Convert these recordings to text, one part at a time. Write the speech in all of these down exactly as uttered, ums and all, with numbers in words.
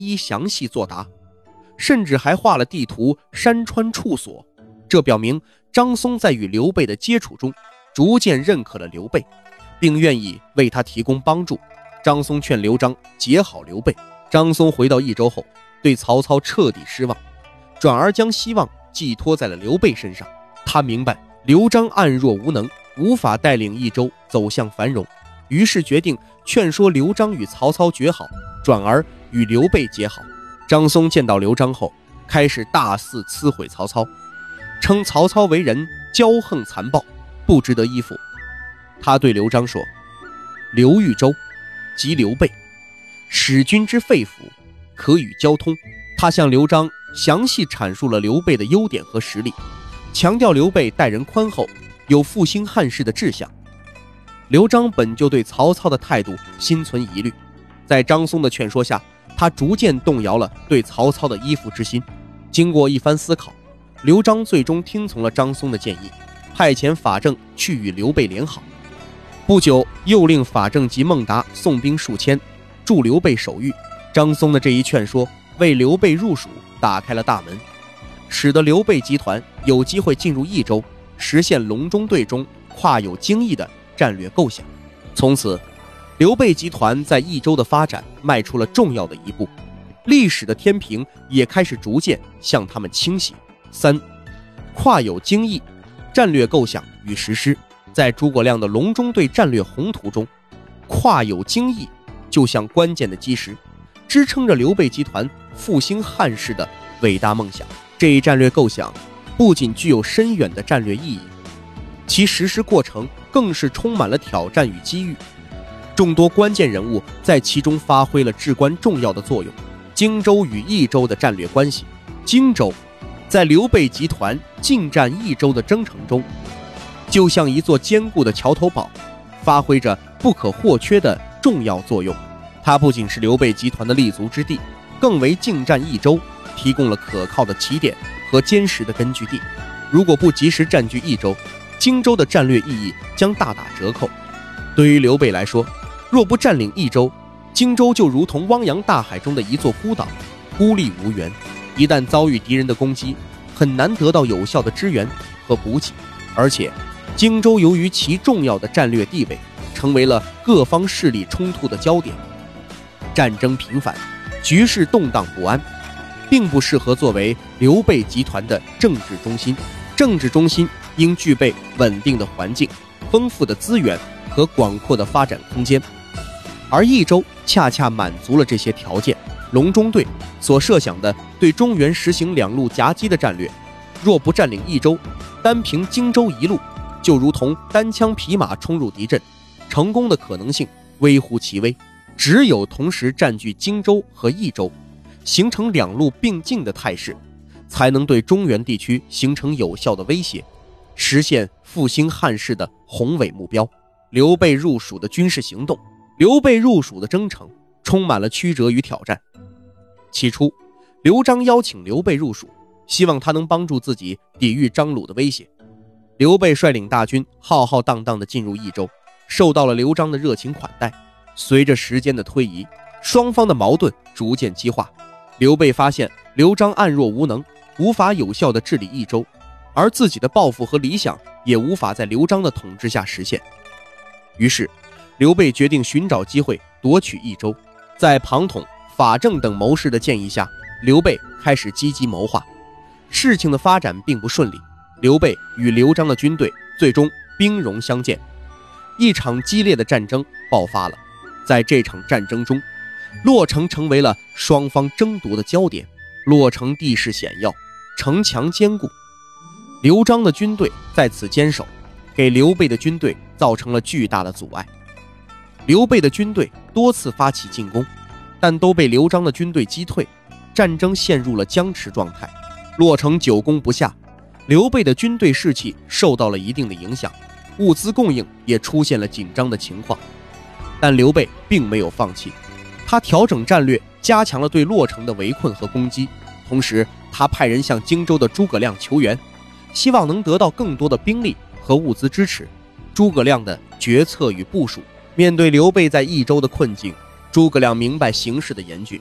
一详细作答，甚至还画了地图，山川处所。这表明张松在与刘备的接触中逐渐认可了刘备，并愿意为他提供帮助。张松劝刘璋结好刘备。张松回到益州后，对曹操彻底失望，转而将希望寄托在了刘备身上。他明白刘璋暗弱无能，无法带领益州走向繁荣，于是决定劝说刘璋与曹操决好，转而与刘备结好。张松见到刘璋后，开始大肆摧毁曹操，称曹操为人骄横残暴，不值得依附。他对刘璋说：刘豫州即刘备，使君之肺腑，可与交通。他向刘璋详细阐述了刘备的优点和实力，强调刘备待人宽厚，有复兴汉室的志向。刘璋本就对曹操的态度心存疑虑，在张松的劝说下，他逐渐动摇了对曹操的依附之心。经过一番思考，刘璋最终听从了张松的建议，派遣法正去与刘备联好。不久，又令法正及孟达送兵数千，助刘备守御。张松的这一劝说，为刘备入蜀打开了大门，使得刘备集团有机会进入益州，实现隆中对中跨有荆益的战略构想。从此，刘备集团在益州的发展迈出了重要的一步，历史的天平也开始逐渐向他们倾斜。三、跨有荆益，战略构想与实施。在诸葛亮的隆中对战略宏图中，跨有荆益就像关键的基石，支撑着刘备集团复兴汉室的伟大梦想。这一战略构想不仅具有深远的战略意义，其实施过程更是充满了挑战与机遇。众多关键人物在其中发挥了至关重要的作用。荆州与益州的战略关系。荆州在刘备集团进占益州的征程中，就像一座坚固的桥头堡，发挥着不可或缺的重要作用。它不仅是刘备集团的立足之地，更为进占益州提供了可靠的起点和坚实的根据地。如果不及时占据益州，荆州的战略意义将大打折扣。对于刘备来说，若不占领益州，荆州就如同汪洋大海中的一座孤岛，孤立无援，一旦遭遇敌人的攻击，很难得到有效的支援和补给。而且荆州由于其重要的战略地位，成为了各方势力冲突的焦点，战争频繁，局势动荡不安，并不适合作为刘备集团的政治中心。政治中心应具备稳定的环境、丰富的资源和广阔的发展空间，而益州恰恰满足了这些条件。隆中对所设想的对中原实行两路夹击的战略，若不占领益州，单凭荆州一路，就如同单枪匹马冲入敌阵，成功的可能性微乎其微。只有同时占据荆州和益州，形成两路并进的态势，才能对中原地区形成有效的威胁，实现复兴汉室的宏伟目标。刘备入蜀的军事行动，刘备入蜀的征程充满了曲折与挑战。起初，刘璋邀请刘备入蜀，希望他能帮助自己抵御张鲁的威胁。刘备率领大军浩浩荡荡地进入益州，受到了刘璋的热情款待。随着时间的推移，双方的矛盾逐渐激化。刘备发现刘璋暗弱无能，无法有效地治理益州，而自己的抱负和理想也无法在刘璋的统治下实现。于是刘备决定寻找机会夺取益州。在庞统、法正等谋士的建议下，刘备开始积极谋划。事情的发展并不顺利，刘备与刘璋的军队最终兵戎相见，一场激烈的战争爆发了。在这场战争中，洛城成为了双方争夺的焦点。洛城地势险要，城墙坚固，刘璋的军队在此坚守，给刘备的军队造成了巨大的阻碍。刘备的军队多次发起进攻，但都被刘璋的军队击退，战争陷入了僵持状态。洛城久攻不下，刘备的军队士气受到了一定的影响，物资供应也出现了紧张的情况。但刘备并没有放弃，他调整战略，加强了对洛城的围困和攻击。同时他派人向荆州的诸葛亮求援，希望能得到更多的兵力和物资支持。诸葛亮的决策与部署，面对刘备在益州的困境，诸葛亮明白形势的严峻，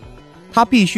他必须